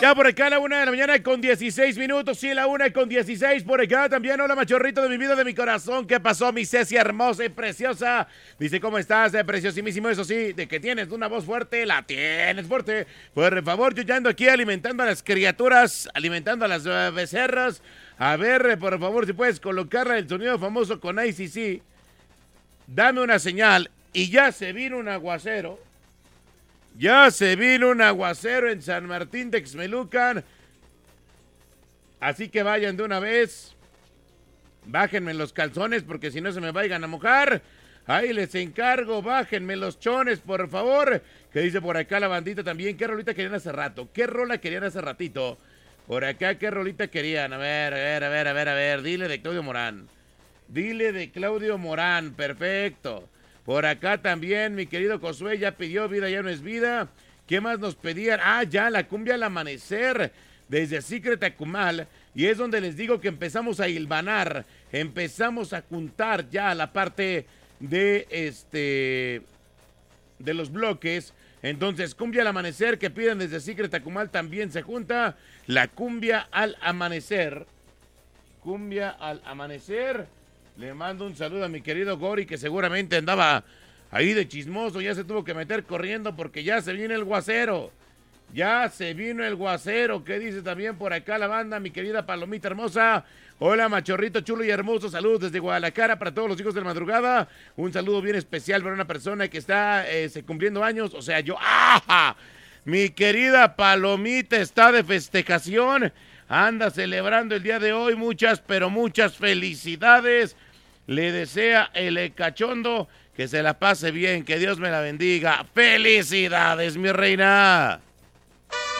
Ya por acá a la 1 de la mañana con 16 minutos, sí, la 1:16 por acá también. Hola, machorrito de mi vida, de mi corazón. ¿Qué pasó, mi Ceci hermosa y preciosa? Dice, ¿cómo estás, preciosísimo? Eso sí, de que tienes una voz fuerte, la tienes fuerte. Por favor, yo ya ando aquí alimentando a las criaturas, alimentando a las becerras. A ver, por favor, si puedes colocarle el sonido famoso con ICC. Dame una señal. Y ya se vino un aguacero. Ya se vino un aguacero en San Martín de Texmelucan. Así que vayan de una vez. Bájenme los calzones porque si no se me vayan a mojar. Ahí les encargo, bájenme los chones, por favor. Que dice por acá la bandita también. ¿Qué rolita querían hace rato? ¿Qué rola querían hace ratito? Por acá, ¿qué rolita querían? A ver. Dile de Claudio Morán. Dile de Claudio Morán, perfecto. Por acá también, mi querido Josué ya pidió Vida Ya No Es Vida. ¿Qué más nos pedían? Ah, ya, la cumbia al amanecer, desde Secret Acumal. Y es donde les digo que empezamos a hilvanar, empezamos a juntar ya la parte de de los bloques. Entonces, cumbia al amanecer que piden desde Secret Acumal también se junta. La cumbia al amanecer. Cumbia al amanecer. Le mando un saludo a mi querido Gori, que seguramente andaba ahí de chismoso. Ya se tuvo que meter corriendo porque ya se viene el guacero. Ya se vino el guacero. ¿Qué dice también por acá la banda? Mi querida Palomita hermosa. Hola, machorrito chulo y hermoso. Saludos desde Guadalajara para todos los hijos de la madrugada. Un saludo bien especial para una persona que está cumpliendo años. O sea, yo... ¡Ah! Mi querida Palomita está de festejación. Anda celebrando el día de hoy. Muchas, pero muchas felicidades. Le desea el cachondo que se la pase bien. Que Dios me la bendiga. ¡Felicidades, mi reina!